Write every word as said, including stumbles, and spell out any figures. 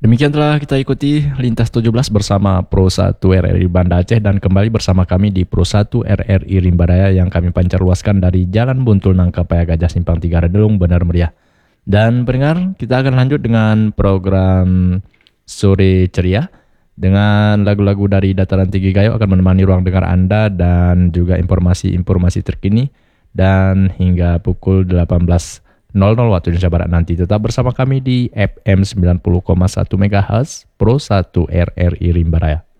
Demikian telah kita ikuti Lintas tujuh belas bersama Pro satu R R I Banda Aceh dan kembali bersama kami di Pro satu R R I Rimba Raya yang kami pancar luaskan dari Jalan Buntul Nangka Paya Gajah Simpang tiga Redelung Benar Meriah. Dan pendengar, kita akan lanjut dengan program Sore Ceria dengan lagu-lagu dari Dataran Tinggi Gayo akan menemani ruang dengar Anda dan juga informasi-informasi terkini dan hingga pukul delapan belas waktu Indonesia Barat nanti. Tetap bersama kami di F M sembilan puluh koma satu MHz Pro satu R R I Rimba Raya.